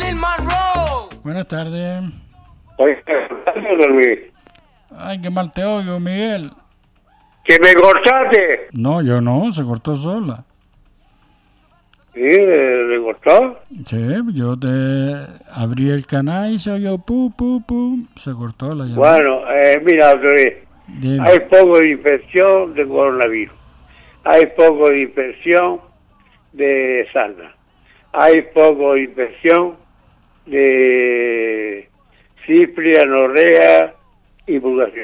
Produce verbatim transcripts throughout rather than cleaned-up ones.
Buenas tardes. Oye, Luis. Ay, qué mal te oigo, Miguel. ¿Que me cortaste? No, yo no, se cortó sola. ¿Sí? ¿Le cortó? Sí, yo te abrí el canal y se oyó pu, pu, pu. Se cortó la llamada. Bueno, eh, mira, Luis. Hay poco de infección de coronavirus. Hay poco de infección de sarna. Hay poco de infección de sífilis, anorrea y purgación.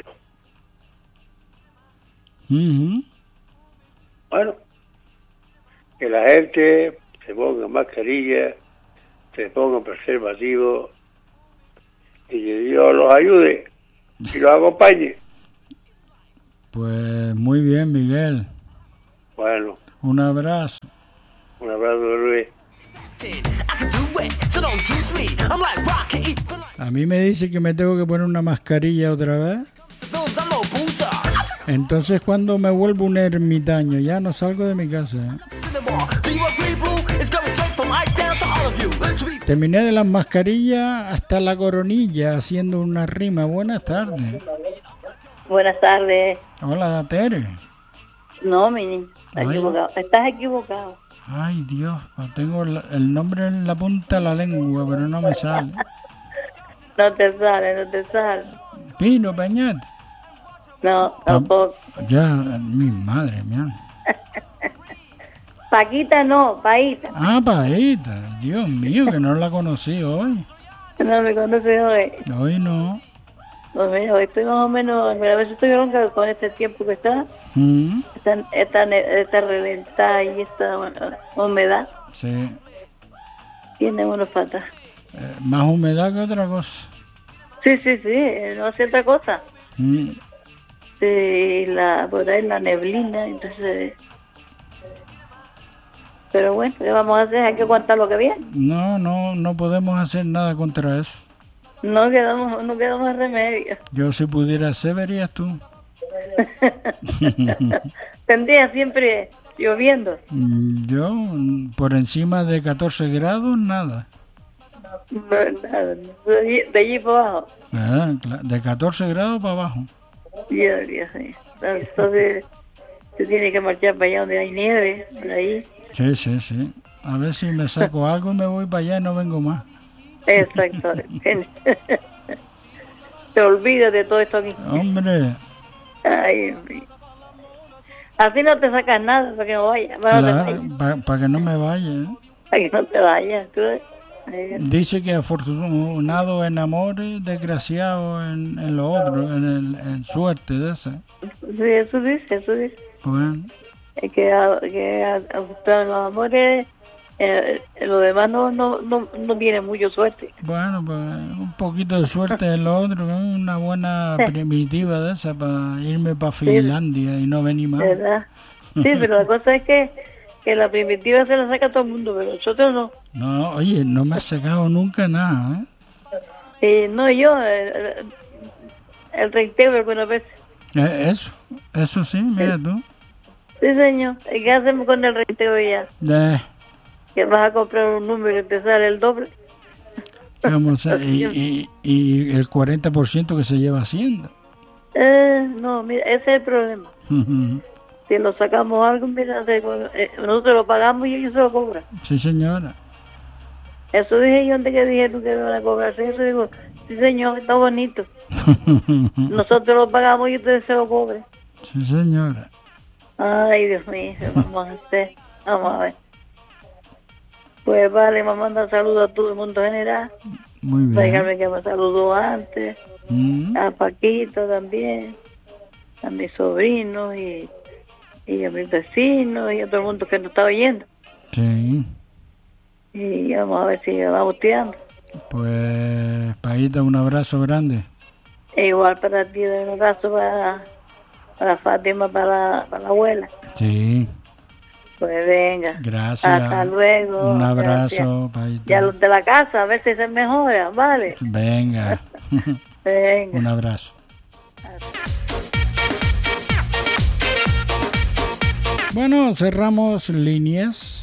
Uh-huh. Bueno, que la gente se ponga mascarilla, se ponga preservativo y que Dios los ayude y los acompañe. Pues muy bien, Miguel. Bueno. Un abrazo. Un abrazo, Luis. A mí me dice que me tengo que poner una mascarilla otra vez. Entonces cuando me vuelvo un ermitaño, ya no salgo de mi casa, ¿eh? Terminé de las mascarillas hasta la coronilla haciendo una rima. Buenas tardes. Buenas tardes. Hola, Tere. No, mi niño, estás equivocado. Estás equivocado. Ay, Dios, tengo el nombre en la punta de la lengua, pero no me sale. No te sale, no te sale. Pino Peñate. No, tampoco. Ya, mi madre mía. Paquita no, Paita. Ah, Paita. Dios mío, que no la conocí hoy. No me conoces hoy. Hoy no. No, mira, hoy estoy más o menos, a veces estoy bronca con este tiempo que está. Mm. Esta, esta, esta reventada y esta bueno, humedad. Sí. Tiene unos patas. Eh, más humedad que otra cosa. Sí, sí, sí, no hace otra cosa. Mm. Sí, la, por ahí la neblina, entonces... Pero bueno, ¿qué vamos a hacer? Hay que aguantar lo que viene. No, no, no podemos hacer nada contra eso. No quedamos, no quedamos remedio. Yo si pudiera hacer, verías tú. Tendría siempre lloviendo. Yo, por encima de catorce grados, nada. No, nada, de allí, de allí para abajo. Ah, de catorce grados para abajo. Dios, Dios mío. Entonces, se tiene que marchar para allá donde hay nieve, por ahí. Sí, sí, sí. A ver si me saco algo y me voy para allá y no vengo más. Exacto. Te olvidas de todo esto aquí. Hombre. Ay, hombre. Así no te sacas nada para que no vayas. Claro, para pa que no me vaya. ¿eh? Para que no te vayas. ¿Tú? Dice que afortunado en amores, desgraciado en, en lo otro, en, el, en suerte de esa. Sí, eso dice, eso dice. Bueno. Es que, que en los amores, eh, lo demás no, no, no, no viene mucho suerte. Bueno, pues un poquito de suerte en lo otro, ¿no? Una buena primitiva de esa para irme para Finlandia sí. Y no venir más. ¿Verdad? Sí, pero la cosa es que, que la primitiva se la saca todo el mundo, pero nosotros no. No, oye, no me ha sacado nunca nada, ¿eh? Eh, no, yo, el, el reiteo algunas veces. Eh, eso, eso sí, mira sí. tú. Sí, señor. ¿Y qué hacemos con el reiteo ya? Eh. Que vas a comprar un número y te sale el doble. Vamos a, y, y, y el cuarenta por ciento que se lleva haciendo. Eh, no, mira, ese es el problema. Uh-huh. Si nos sacamos algo, mira, nosotros lo pagamos y ellos se lo cobran. Sí, señora. Eso dije yo antes que dije tú que me van a cobrar. Eso digo, sí, señor, está bonito. Nosotros lo pagamos y ustedes se lo cobran. Sí, señora. Ay, Dios mío, vamos a hacer. Vamos a ver. Pues vale, me manda saludos a todo el mundo general. Muy bien. Déjame que me saludó antes. Mm. A Paquito también. A mis sobrinos y, y a mis vecinos y a todo el mundo que nos está oyendo. Sí. Y vamos a ver si vamos tirando. Pues, Paquita, un abrazo grande. E igual para ti, un abrazo para, para Fátima, para, para la abuela. Sí. Pues venga. Gracias. Hasta luego. Un abrazo, Paquita. Ya los de la casa, a ver si se mejora, ¿vale? Venga. Venga. Un abrazo. Bueno, cerramos líneas.